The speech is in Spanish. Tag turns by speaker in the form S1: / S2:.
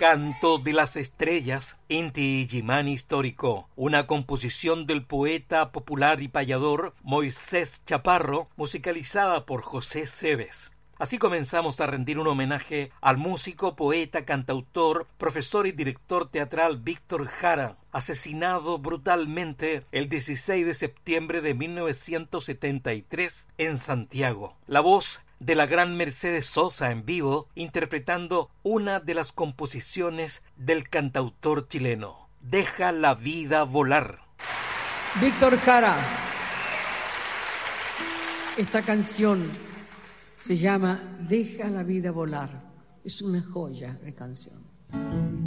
S1: Canto de las Estrellas, Inti Illimani Histórico, una composición del poeta popular y payador Moisés Chaparro, musicalizada por José Cebes. Así comenzamos a rendir un homenaje al músico, poeta, cantautor, profesor y director teatral Víctor Jara, asesinado brutalmente el 16 de septiembre de 1973 en Santiago. La voz de la gran Mercedes Sosa en vivo, interpretando una de las composiciones del cantautor chileno, Deja la vida volar.
S2: Víctor Jara, esta canción se llama Deja la vida volar. Es una joya de canción.